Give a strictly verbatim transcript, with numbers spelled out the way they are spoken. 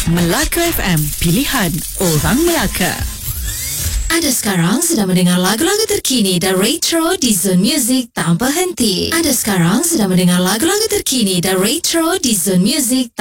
Melaka F M, pilihan orang Melaka. Anda sekarang sedang mendengar lagu-lagu terkini dan retro di Zone Music tanpa henti. Anda sekarang sedang mendengar lagu-lagu terkini dan retro di Zone Music